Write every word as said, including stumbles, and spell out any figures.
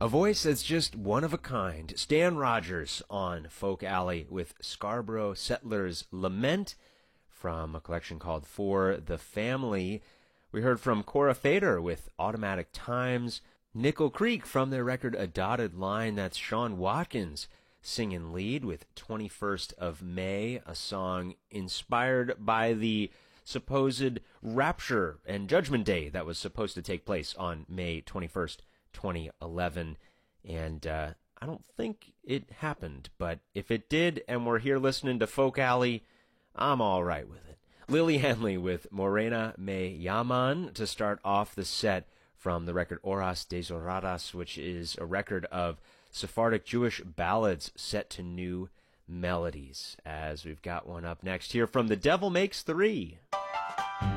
A voice that's just one of a kind. Stan Rogers on Folk Alley with Scarborough Settlers' Lament from a collection called For the Family. We heard from Cora Fader with Automatic Times. Nickel Creek from their record A Dotted Line. That's Sean Watkins singing lead with twenty-first of May, a song inspired by the supposed rapture and judgment day that was supposed to take place on May twenty-first, twenty eleven, and uh, I don't think it happened, but if it did and we're here listening to Folk Alley, I'm all right with it. Lily Henley with Morena Me Llaman to start off the set from the record Horas Desoladas, which is a record of Sephardic Jewish ballads set to new melodies, as we've got one up next here from The Devil Makes Three.